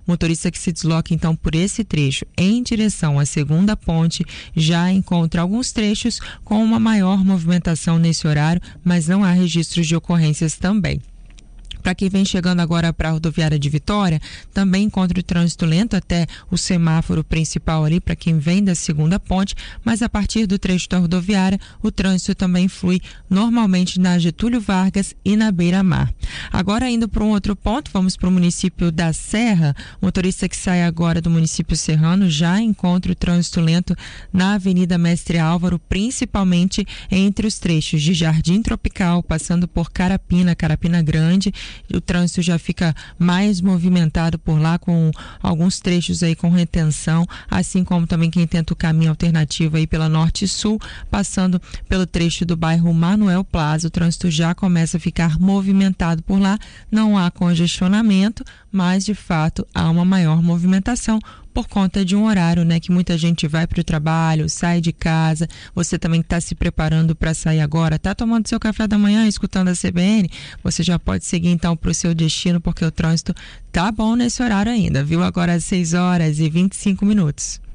Motorista que se desloca então por esse trecho em direção à segunda ponte já encontra alguns trechos com uma maior movimentação nesse horário, mas não há registros de ocorrências também. Para quem vem chegando agora para a rodoviária de Vitória, também encontra o trânsito lento até o semáforo principal ali para quem vem da segunda ponte, mas a partir do trecho da rodoviária, o trânsito também flui normalmente na Getúlio Vargas e na Beira-Mar. Agora, indo para um outro ponto, vamos para o município da Serra. O motorista que sai agora do município serrano já encontra o trânsito lento na Avenida Mestre Álvaro, principalmente entre os trechos de Jardim Tropical, passando por Carapina Grande. O trânsito já fica mais movimentado por lá, com alguns trechos aí com retenção, assim como também quem tenta o caminho alternativo aí pela Norte e Sul, passando pelo trecho do bairro Manuel Plaza. O trânsito já começa a ficar movimentado por lá, não há congestionamento, mas de fato há uma maior movimentação por conta de um horário, né, que muita gente vai para o trabalho, sai de casa. Você também está se preparando para sair agora, está tomando seu café da manhã, escutando a CBN, você já pode seguir então para o seu destino, porque o trânsito tá bom nesse horário ainda, viu? Agora às 6 horas e 25 minutos.